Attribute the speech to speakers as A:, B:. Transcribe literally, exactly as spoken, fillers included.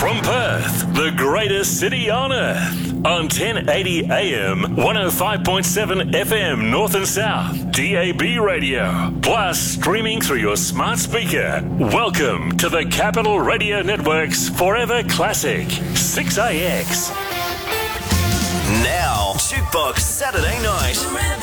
A: From Perth, the greatest city on earth, on ten eighty A M, one oh five point seven F M North and South, D A B radio, plus streaming through your smart speaker. Welcome to the Capital Radio Network's Forever Classic, six A X.
B: Now, Jukebox Saturday Night.